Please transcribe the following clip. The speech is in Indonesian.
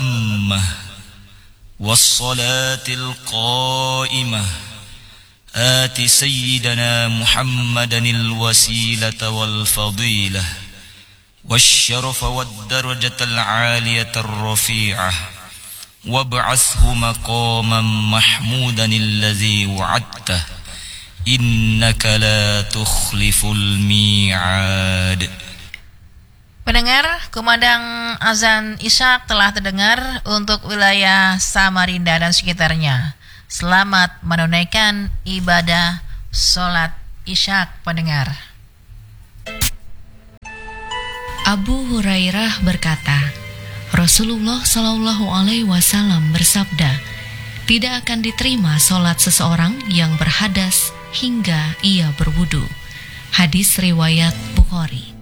التامة والصلاة القائمة آت سيدنا محمدا الوسيلة والفضيلة والشرف والدرجة العالية الرفيعة وابعثه مقاما محمودا الذي وعدته إنك لا تخلف الميعاد. Pendengar, kumandang azan Isya telah terdengar untuk wilayah Samarinda dan sekitarnya. Selamat menunaikan ibadah sholat Isya, pendengar. Abu Hurairah berkata, Rasulullah Shallallahu Alaihi Wasallam bersabda, tidak akan diterima sholat seseorang yang berhadas hingga ia berwudu. Hadis riwayat Bukhari.